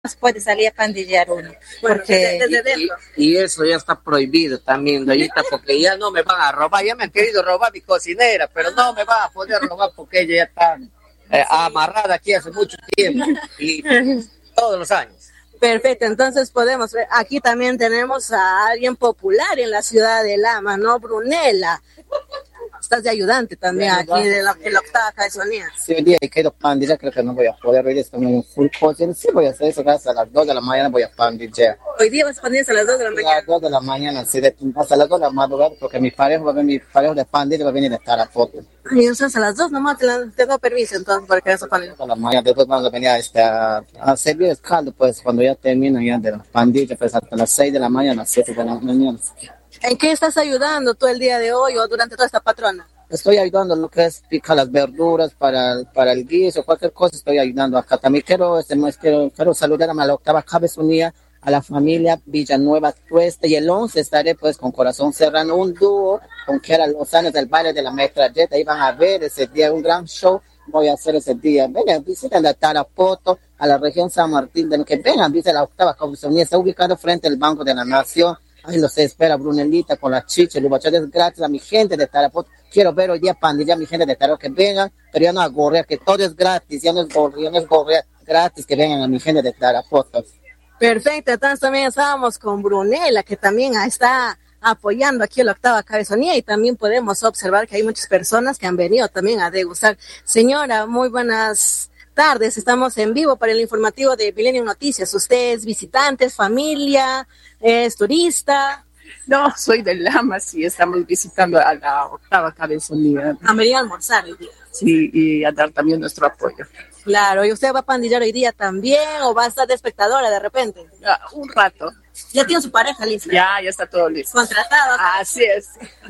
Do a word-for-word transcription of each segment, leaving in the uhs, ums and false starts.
puede salir a pandillear uno. Porque... Desde dentro. Y, y eso ya está prohibido también, doñita, porque ya no me van a robar. Ya me han querido robar mi cocinera, pero no me van a poder robar porque ella ya está eh, amarrada aquí hace mucho tiempo. Y todos los años. Perfecto, entonces podemos ver, aquí también tenemos a alguien popular en la ciudad de Lama, ¿no? Brunella. Estás de ayudante también aquí de la, en la octava cabezonía. Sí, hoy día que quiero pandilla, creo que no voy a poder. Hoy día estoy en full coaching. Sí, voy a hacer eso, hasta las dos de la mañana voy a pandillar. Hoy día vas a pandillar hasta las dos de la mañana. A las dos de la mañana, sí, de, hasta las dos de la madrugada, porque mi pareja va a venir, mi pareja de pandilla va a venir a estar a foto. Ay, o sea, a las dos nomás te, la, te doy permiso entonces para que eso pandilla. A la mañana, después vamos a venir a, este, a, a servir el caldo, pues cuando ya terminan ya de la pandilla, pues hasta las seis de la mañana, a las siete de la mañana. ¿En qué estás ayudando tú el día de hoy o durante toda esta patrona? Estoy ayudando en lo que es picar las verduras para, para el guiso, cualquier cosa estoy ayudando acá. También quiero, este, quiero, quiero saludar a la octava cabezonía, a la familia Villanueva Tueste, y el once estaré pues con Corazón Serrano, un dúo con Kiara Lozano del baile de la metralleta. Ahí van a ver ese día un gran show. Voy a hacer ese día. Vengan, visiten la Tarapoto, a la región San Martín, de que vengan, visiten la octava cabezonía, está ubicado frente al Banco de la Nación. Ahí los espera Brunelita con la chicha, el bachata es gratis a mi gente de Tarapoto. Quiero ver hoy día pandilla a mi gente de Tarapoto que vengan, pero ya no a gorrear, que todo es gratis, ya no es gorrear, no es gorrear, gratis, que vengan a mi gente de Tarapoto. Perfecto, entonces también estábamos con Brunella, que también está apoyando aquí la octava cabezonía, y también podemos observar que hay muchas personas que han venido también a degustar. Señora, muy buenas tardes, estamos en vivo para el informativo de Milenio Noticias. ¿Usted es visitante, es familia, es turista? No, soy de Lamas y estamos visitando a la octava cabezonía. A venir a almorzar hoy día. Sí, y a dar también nuestro apoyo. Claro, ¿y usted va a pandillar hoy día también o va a estar de espectadora de repente? Uh, un rato. ¿Ya tiene su pareja lista? Ya, ya está todo listo. ¿Contratado? Así es.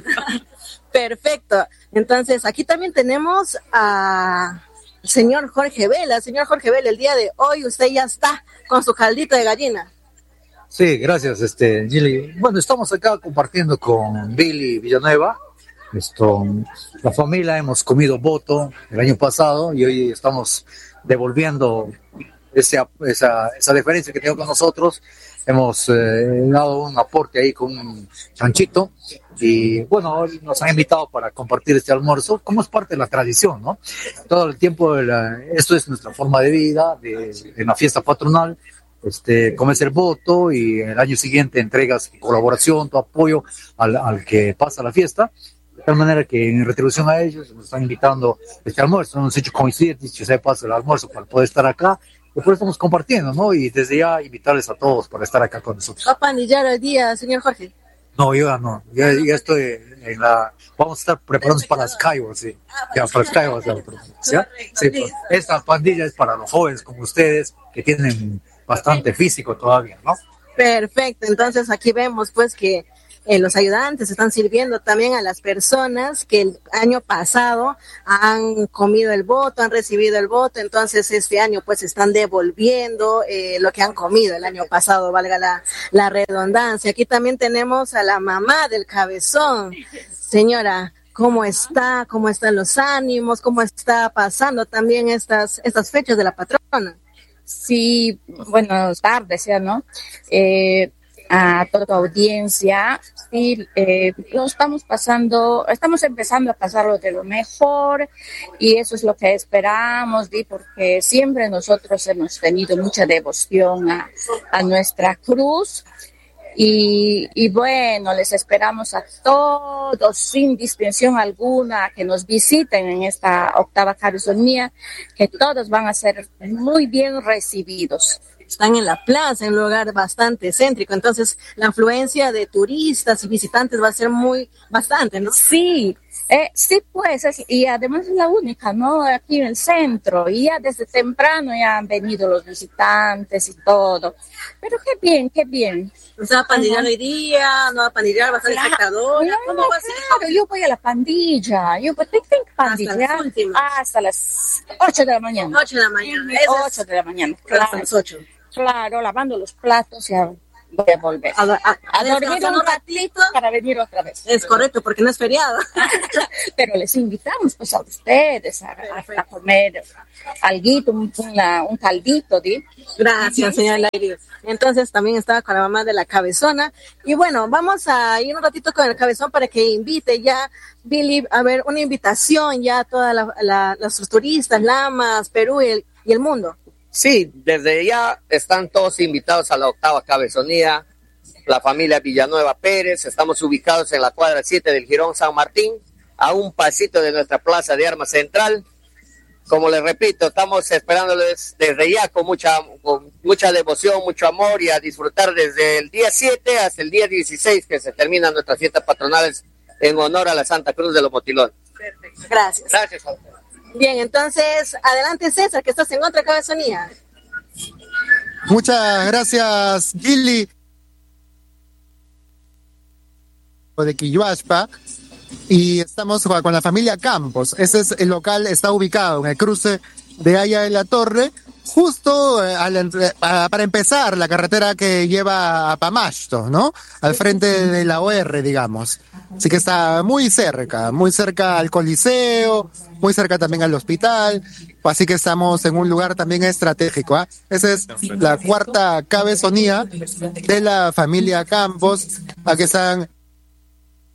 Perfecto. Entonces, aquí también tenemos a... Señor Jorge Vela, señor Jorge Vela, el día de hoy usted ya está con su caldito de gallina. Sí, gracias, este, Gili. Bueno, estamos acá compartiendo con Billy Villanueva. Esto, la familia hemos comido boto el año pasado y hoy estamos devolviendo ese, esa, esa diferencia que tengo con nosotros. Hemos eh, dado un aporte ahí con un chanchito y bueno, hoy nos han invitado para compartir este almuerzo, como es parte de la tradición, ¿no? Todo el tiempo, de la, esto es nuestra forma de vida, de, de una fiesta patronal, este, comes el voto y el año siguiente entregas colaboración, tu apoyo al, al que pasa la fiesta, de tal manera que en retribución a ellos nos están invitando a este almuerzo, nos hemos hecho coincidir, dicho sea de paso, el almuerzo para poder estar acá. Después estamos compartiendo, ¿no? Y desde ya invitarles a todos para estar acá con nosotros. ¿Va a pandillar hoy día, señor Jorge? No, yo ya no. Ya, ya estoy en la... Vamos a estar preparados para Skyward, sí. Ya, para Skyward. ¿Ya? Sí, pues, esta pandilla es para los jóvenes como ustedes, que tienen bastante físico todavía, ¿no? Perfecto. Entonces aquí vemos, pues, que Eh, los ayudantes están sirviendo también a las personas que el año pasado han comido el voto, han recibido el voto, entonces este año pues están devolviendo eh, lo que han comido el año pasado, valga la, la redundancia. Aquí también tenemos a la mamá del cabezón. Señora, ¿cómo está? ¿Cómo están los ánimos? ¿Cómo está pasando también estas, estas fechas de la patrona? Sí, buenas tardes, ya, ¿no? Eh, a toda tu audiencia, sí, eh, lo estamos pasando, estamos empezando a pasarlo de lo mejor y eso es lo que esperamos, ¿sí? Porque siempre nosotros hemos tenido mucha devoción a, a nuestra cruz y, y bueno, les esperamos a todos sin distinción alguna que nos visiten en esta octava cabezonía, que todos van a ser muy bien recibidos. Están en la plaza, en un lugar bastante céntrico, entonces la afluencia de turistas y visitantes va a ser muy, bastante, ¿no? Sí, eh, sí pues, es, y además es la única, ¿no? Aquí en el centro, y ya desde temprano ya han venido los visitantes y todo, pero qué bien, qué bien. ¿No se va a pandillar hoy día? ¿No va a pandillar? ¿Va a ser claro, espectadora? Claro, ¿Cómo va a ser? Claro, yo voy a la pandilla, yo pues, tengo que pandillar hasta las, hasta las ocho de la mañana. ocho de la mañana. ocho de la mañana, claro. Hasta las ocho. Claro, lavando los platos, ya voy a volver. A, a- A dormir descansar un ratito para venir otra vez. Es correcto, porque no es feriado. Pero les invitamos pues a ustedes a, a, a comer alguito, un, una- un caldito, ¿sí? Gracias, señora Lairi. Entonces también estaba con la mamá de la cabezona. Y bueno, vamos a ir un ratito con el cabezón para que invite ya, Billy, a ver, una invitación ya a todos la, la- los turistas, Lamas, Perú y el, y el mundo. Sí, desde ya están todos invitados a la octava cabezonía, la familia Villanueva Pérez. Estamos ubicados en la cuadra siete del Jirón San Martín, a un pasito de nuestra plaza de armas central. Como les repito, estamos esperándoles desde ya con mucha, con mucha devoción, mucho amor y a disfrutar desde el día siete hasta el día dieciséis, que se terminan nuestras fiestas patronales en honor a la Santa Cruz de los Motilones. Gracias. Gracias a ustedes. Bien, entonces, adelante César, que estás en otra cabezonía. Muchas gracias, Gilly. De Quilluashpa. Y estamos con la familia Campos. Ese es el local, está ubicado en el cruce de Haya de la Torre, justo eh, al entre- a- para empezar la carretera que lleva a Pamasto, ¿no? Al frente de la O R, digamos. Así que está muy cerca, muy cerca al Coliseo, muy cerca también al hospital. Así que estamos en un lugar también estratégico. ¿ah? Esa es la cuarta cabezonía de la familia Campos. Aquí están